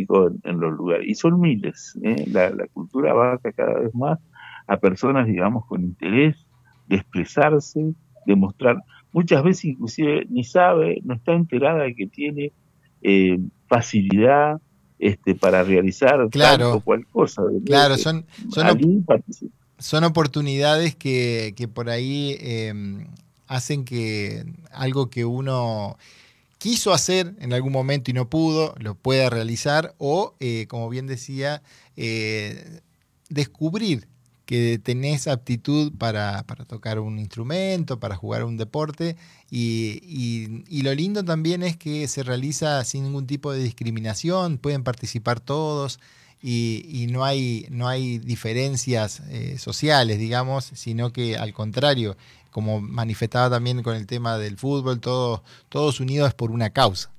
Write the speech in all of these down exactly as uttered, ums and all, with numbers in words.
público en, en los lugares. Y son miles, ¿eh? La, la cultura abarca cada vez más a personas, digamos, con interés de expresarse, de mostrar. Muchas veces inclusive ni sabe, no está enterada de que tiene eh, facilidad este, para realizar tal o Claro, cual cosa. De modo claro, que son, son, op- allí participa. son oportunidades que, que por ahí eh, hacen que algo que uno quiso hacer en algún momento y no pudo, lo pueda realizar o, eh, como bien decía, eh, descubrir que tenés aptitud para, para tocar un instrumento, para jugar un deporte y, y- y lo lindo también es que se realiza sin ningún tipo de discriminación, pueden participar todos y, y no hay, no hay diferencias eh, sociales, digamos, sino que al contrario, como manifestaba también con el tema del fútbol, todos todos unidos por una causa.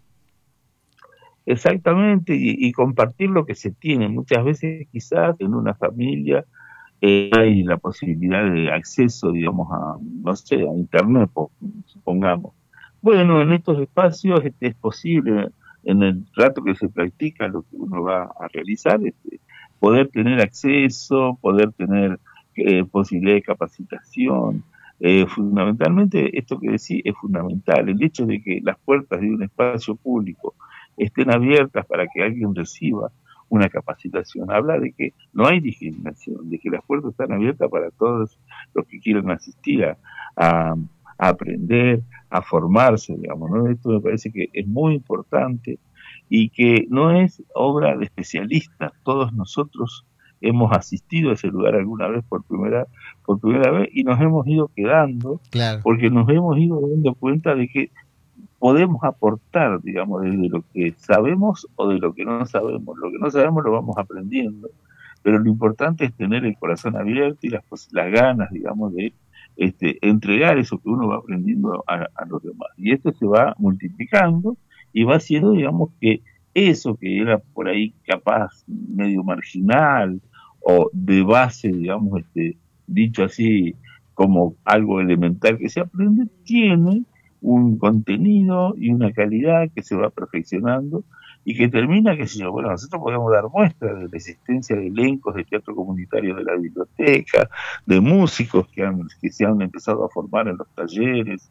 Exactamente, y, y compartir lo que se tiene. Muchas veces quizás en una familia eh, hay la posibilidad de acceso, digamos, a, no sé, a Internet, po- supongamos. Bueno, en estos espacios este, es posible, en el rato que se practica lo que uno va a realizar, este, poder tener acceso, poder tener eh, posibilidad de capacitación. Eh, fundamentalmente, esto que decís es fundamental, el hecho de que las puertas de un espacio público estén abiertas para que alguien reciba una capacitación. Habla de que no hay discriminación, de que las puertas están abiertas para todos los que quieran asistir a, a, a aprender, a formarse, digamos, ¿no? Esto me parece que es muy importante y que no es obra de especialistas. Todos nosotros hemos asistido a ese lugar alguna vez por primera, por primera vez y nos hemos ido quedando Claro. porque nos hemos ido dando cuenta de que podemos aportar, digamos, desde lo que sabemos o de lo que no sabemos. Lo que no sabemos lo vamos aprendiendo, pero lo importante es tener el corazón abierto y las, las ganas, digamos, de este, entregar eso que uno va aprendiendo a, a los demás. Y esto se va multiplicando y va haciendo, digamos, que eso que era por ahí capaz medio marginal o de base, digamos, este, dicho así, como algo elemental que se aprende, tiene un contenido y una calidad que se va perfeccionando y que termina, qué sé yo, bueno, nosotros podemos dar muestras de la existencia de elencos de teatro comunitario de la biblioteca, de músicos que, han, que se han empezado a formar en los talleres,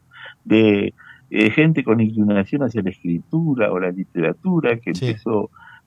de eh, gente con inclinación hacia la escritura o la literatura que Sí. empezó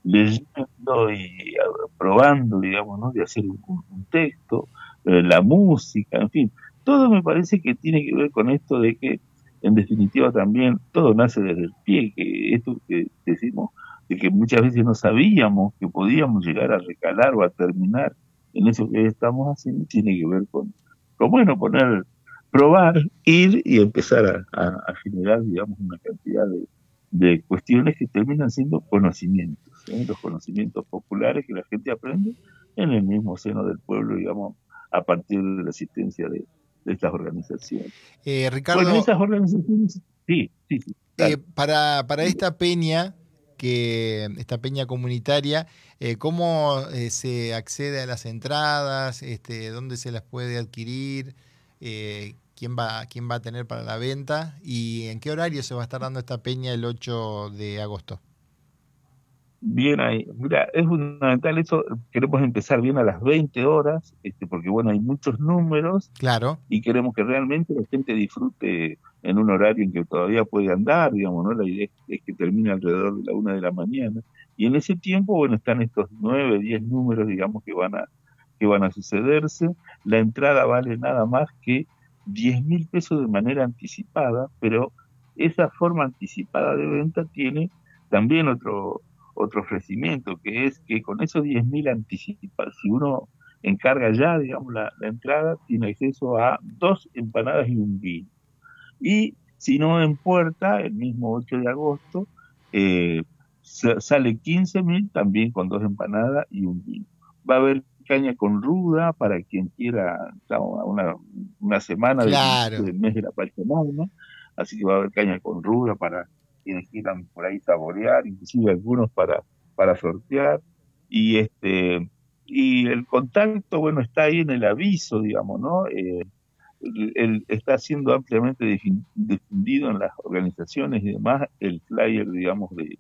leyendo y uh, probando, digamos, ¿no? De hacer un, un texto, eh, la música, en fin, todo me parece que tiene que ver con esto de que en definitiva también todo nace desde el pie, que esto que decimos, de que muchas veces no sabíamos que podíamos llegar a recalar o a terminar en eso que estamos haciendo, tiene que ver con, con bueno, poner, probar, ir y empezar a, a, a generar, digamos, una cantidad de, de cuestiones que terminan siendo conocimientos, ¿eh? Los conocimientos populares que la gente aprende en el mismo seno del pueblo, digamos, a partir de la existencia de, de estas organizaciones. Eh, Bueno, Ricardo, esas organizaciones, sí, sí, sí, eh, dale. para, para esta peña, que esta peña comunitaria, eh, ¿cómo eh, se accede a las entradas? Este, ¿dónde se las puede adquirir? Eh, ¿quién va, quién va a tener para la venta? ¿Y en qué horario se va a estar dando esta peña el ocho de agosto? Bien ahí. Mira, es fundamental eso. Queremos empezar bien a las veinte horas, este, porque bueno, hay muchos números Claro, y queremos que realmente la gente disfrute en un horario en que todavía puede andar, digamos, ¿no? La idea es, es que termine alrededor de la una de la mañana. Y en ese tiempo, bueno, están estos nueve, diez números, digamos, que van a, que van a sucederse. La entrada vale nada más que diez mil pesos de manera anticipada, pero esa forma anticipada de venta tiene también otro, otro ofrecimiento, que es que con esos diez mil anticipados, si uno encarga ya, digamos, la, la entrada, tiene acceso a dos empanadas y un vino. Y si no en puerta, el mismo ocho de agosto, eh, sa- sale quince mil también con dos empanadas y un vino. Va a haber caña con ruda para quien quiera, claro, una, una semana del inicio claro. del mes de la Pachamama, así que va a haber caña con ruda para quienes quieran por ahí saborear, inclusive algunos para, para sortear. Y este y el contacto, bueno, está ahí en el aviso, digamos, ¿no? Eh, el, está siendo ampliamente difundido en las organizaciones y demás el flyer, digamos, de,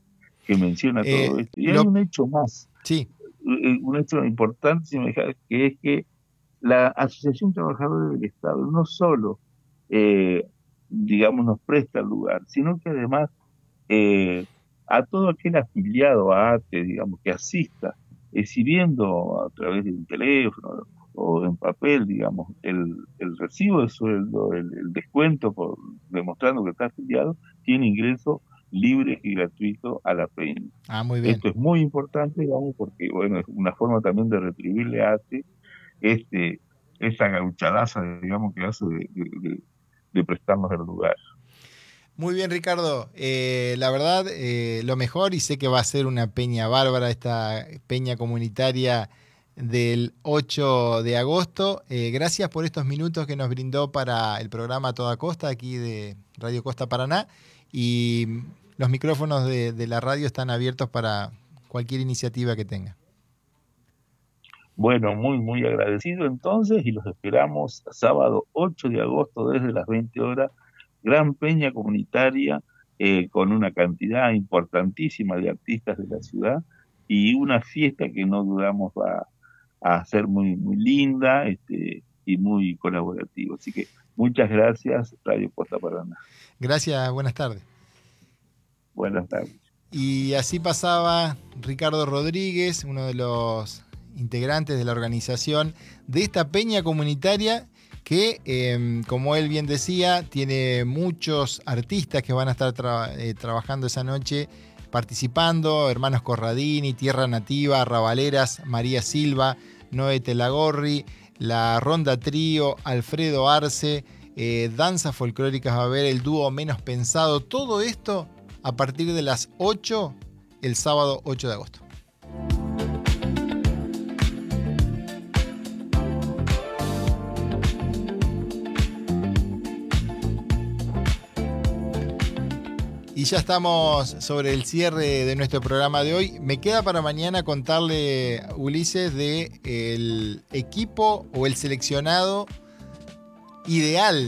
que menciona Eh, todo esto. Y hay lo, un hecho más, sí, un hecho importante, si me dejas, que es que la Asociación Trabajadora del Estado no solo, eh, digamos, nos presta el lugar, sino que además eh, a todo aquel afiliado a ATE, digamos, que asista, exhibiendo a través de un teléfono o en papel, digamos, el, el recibo de sueldo, el, el descuento por demostrando que está afiliado, tiene ingreso libre y gratuito a la peña. ah, muy bien. Esto es muy importante, digamos, porque, bueno, es una forma también de retribuirle a ATE este, esta gauchadaza, digamos, que hace de, de, de, de prestarnos el lugar. Muy bien, Ricardo. Eh, la verdad, eh, lo mejor, y sé que va a ser una peña bárbara, esta peña comunitaria del ocho de agosto. Eh, gracias por estos minutos que nos brindó para el programa a Toda Costa, aquí de Radio Costa Paraná. Y los micrófonos de, de la radio están abiertos para cualquier iniciativa que tenga. Bueno, muy, muy agradecido entonces y los esperamos sábado ocho de agosto desde las veinte horas, gran peña comunitaria eh, con una cantidad importantísima de artistas de la ciudad y una fiesta que no dudamos va a ser muy, muy linda este, y muy colaborativa. Así que muchas gracias, Radio Costa Paraná. Gracias, buenas tardes. Buenas tardes. Y así pasaba Ricardo Rodríguez, uno de los integrantes de la organización de esta peña comunitaria que, eh, como él bien decía, tiene muchos artistas que van a estar tra- eh, trabajando esa noche, participando: Hermanos Corradini, Tierra Nativa, Arrabaleras, María Silva, Noé Telagorri, La Ronda Trío, Alfredo Arce, eh, danzas folclóricas va a haber, el dúo Menos Pensado, todo esto a partir de las ocho el sábado ocho de agosto. Y ya estamos sobre el cierre de nuestro programa de hoy. Me queda para mañana contarle, Ulises, de el equipo o el seleccionado ideal